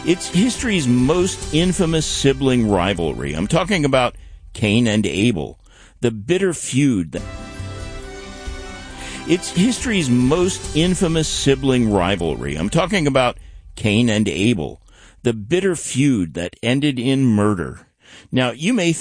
It's history's most infamous sibling rivalry. I'm talking about Cain and Abel, the bitter feud. It's history's most infamous sibling rivalry. I'm talking about Cain and Abel, the bitter feud that ended in murder. Now, you may